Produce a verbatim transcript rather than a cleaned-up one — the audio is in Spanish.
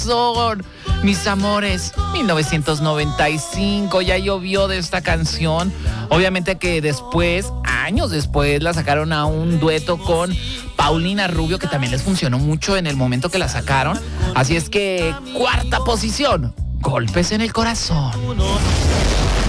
Son mis amores, mil novecientos noventa y cinco, ya llovió de esta canción. Obviamente que después, años después, la sacaron a un dueto con Paulina Rubio, que también les funcionó mucho en el momento que la sacaron. Así es que, cuarta posición, Golpes en el Corazón.